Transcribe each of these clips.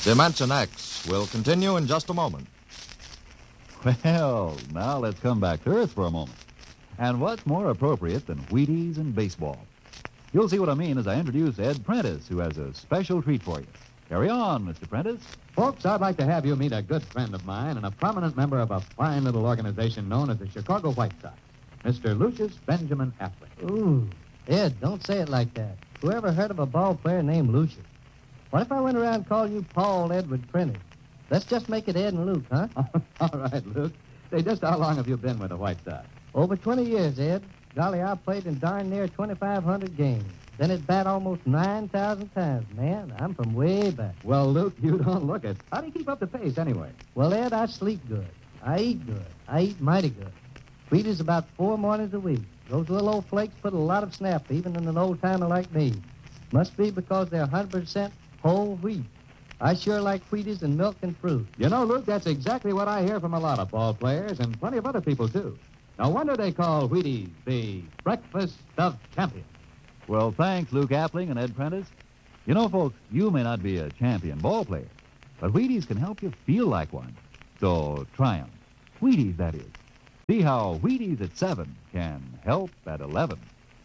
Dimension X will continue in just a moment. Well, now let's come back to Earth for a moment. And what's more appropriate than Wheaties and baseball? You'll see what I mean as I introduce Ed Prentice, who has a special treat for you. Carry on, Mr. Prentice. Folks, I'd like to have you meet a good friend of mine and a prominent member of a fine little organization known as the Chicago White Sox, Mr. Lucius Benjamin Appling. Ooh, Ed, don't say it like that. Whoever heard of a ball player named Lucius? What if I went around calling you Paul Edward Prentice? Let's just make it Ed and Luke, huh? All right, Luke. Say, just how long have you been with the White Sox? Over 20 years, Ed. Golly, I played in darn near 2,500 games. Then at bat almost 9,000 times. Man, I'm from way back. Well, Luke, you don't look it. How do you keep up the pace, anyway? Well, Ed, I sleep good. I eat good. I eat mighty good. Wheaties about 4 mornings a week. Those little old flakes put a lot of snap, even in an old-timer like me. Must be because they're 100% whole wheat. I sure like Wheaties and milk and fruit. You know, Luke, that's exactly what I hear from a lot of ball players and plenty of other people, too. No wonder they call Wheaties the breakfast of champions. Well, thanks, Luke Appling and Ed Prentice. You know, folks, you may not be a champion ball player, but Wheaties can help you feel like one. So try 'em. Wheaties, that is. See how Wheaties at 7 can help at 11.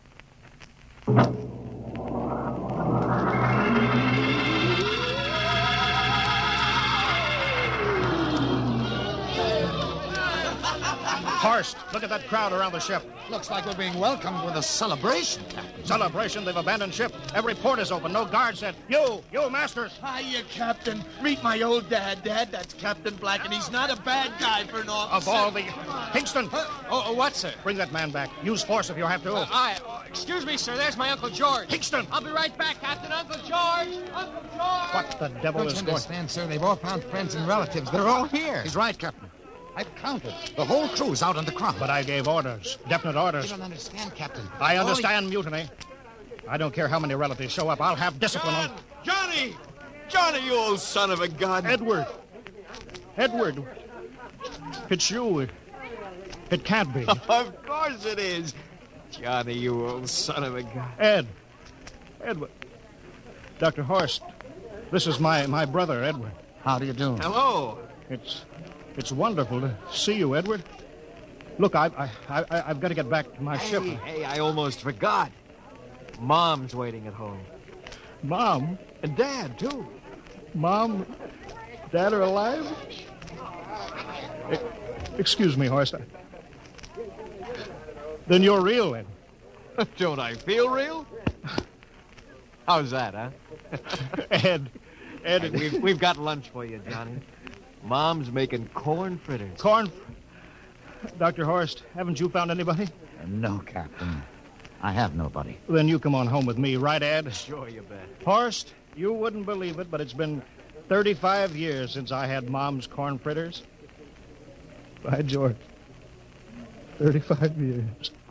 Horst, look at that crowd around the ship. Looks like we're being welcomed with a celebration, Captain. Celebration, they've abandoned ship. Every port is open, no guards set. You, Masters. Hiya, Captain. Meet my old dad. Dad, that's Captain Black, and he's not a bad guy for an officer. Of all the... Kingston. What, sir? Bring that man back. Use force if you have to. Excuse me, sir. There's my Uncle George. Kingston. I'll be right back, Captain. Uncle George. Uncle George. What the devil Don't is you going... understand, sir? They've all found friends and relatives. They're all here. He's right, Captain. I've counted. The whole crew's out on the crowd. But I gave orders. Definite You orders. don't understand, Captain. I understand mutiny. I don't care how many relatives show up. I'll have discipline on... Johnny! Johnny, you old son of a gun. Edward. It's you. It can't be. Of course it is. Johnny, you old son of a gun. Edward. Dr. Horst, this is my brother, Edward. How do you do? Hello. It's wonderful to see you, Edward. Look, I've got to get back to my ship. Hey, I almost forgot. Mom's waiting at home. Mom? And Dad, too. Mom? Dad are alive? Excuse me, Horst. Then you're real, then. Don't I feel real? How's that, huh? Ed. Hey, we've got lunch for you, Johnny. Mom's making corn fritters. Dr. Horst, haven't you found anybody? No, Captain. I have nobody. Then you come on home with me, right, Ed? Sure, you bet. Horst, you wouldn't believe it, but it's been 35 years since I had Mom's corn fritters. By George. 35 years.